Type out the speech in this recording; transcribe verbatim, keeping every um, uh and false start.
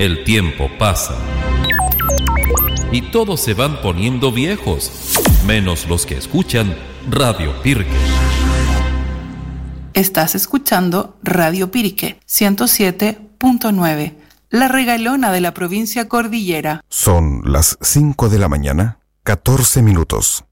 El tiempo pasa y todos se van poniendo viejos, menos los que escuchan Radio Pirque. Estás escuchando Radio Pirque ciento siete punto nueve, la regalona de la provincia cordillera. Son las cinco de la mañana, catorce minutos.